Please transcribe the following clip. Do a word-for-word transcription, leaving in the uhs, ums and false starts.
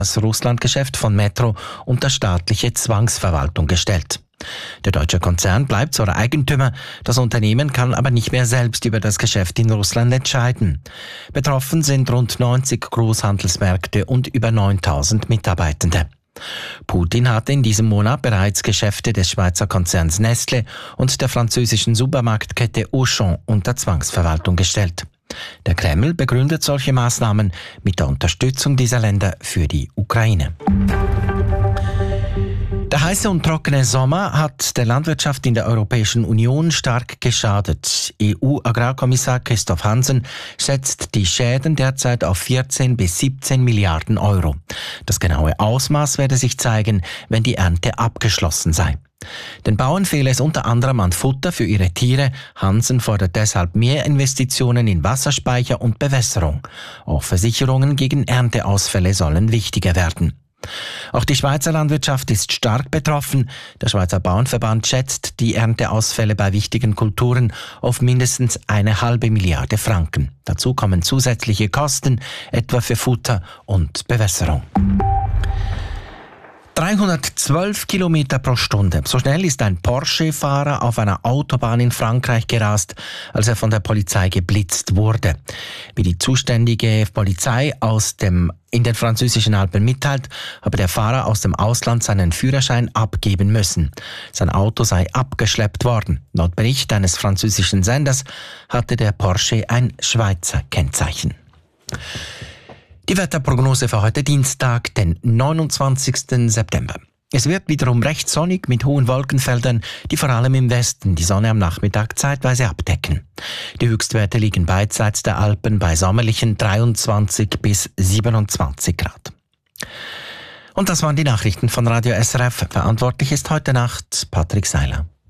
das Russlandgeschäft von Metro unter staatliche Zwangsverwaltung gestellt. Der deutsche Konzern bleibt zwar Eigentümer, das Unternehmen kann aber nicht mehr selbst über das Geschäft in Russland entscheiden. Betroffen sind rund neunzig Großhandelsmärkte und über neuntausend Mitarbeitende. Putin hatte in diesem Monat bereits Geschäfte des Schweizer Konzerns Nestlé und der französischen Supermarktkette Auchan unter Zwangsverwaltung gestellt. Der Kreml begründet solche Maßnahmen mit der Unterstützung dieser Länder für die Ukraine. Der heiße und trockene Sommer hat der Landwirtschaft in der Europäischen Union stark geschadet. E U-Agrarkommissar Christoph Hansen schätzt die Schäden derzeit auf vierzehn bis siebzehn Milliarden Euro. Das genaue Ausmaß werde sich zeigen, wenn die Ernte abgeschlossen sei. Den Bauern fehle es unter anderem an Futter für ihre Tiere. Hansen fordert deshalb mehr Investitionen in Wasserspeicher und Bewässerung. Auch Versicherungen gegen Ernteausfälle sollen wichtiger werden. Auch die Schweizer Landwirtschaft ist stark betroffen. Der Schweizer Bauernverband schätzt die Ernteausfälle bei wichtigen Kulturen auf mindestens eine halbe Milliarde Franken. Dazu kommen zusätzliche Kosten, etwa für Futter und Bewässerung. dreihundertzwölf Kilometer pro Stunde. So schnell ist ein Porsche-Fahrer auf einer Autobahn in Frankreich gerast, als er von der Polizei geblitzt wurde. Wie die zuständige Polizei aus dem in den französischen Alpen mitteilt, habe der Fahrer aus dem Ausland seinen Führerschein abgeben müssen. Sein Auto sei abgeschleppt worden. Laut Bericht eines französischen Senders hatte der Porsche ein Schweizer Kennzeichen. Die Wetterprognose für heute Dienstag, den neunundzwanzigsten September. Es wird wiederum recht sonnig mit hohen Wolkenfeldern, die vor allem im Westen die Sonne am Nachmittag zeitweise abdecken. Die Höchstwerte liegen beidseits der Alpen bei sommerlichen dreiundzwanzig bis siebenundzwanzig Grad. Und das waren die Nachrichten von Radio S R F. Verantwortlich ist heute Nacht Patrick Seiler.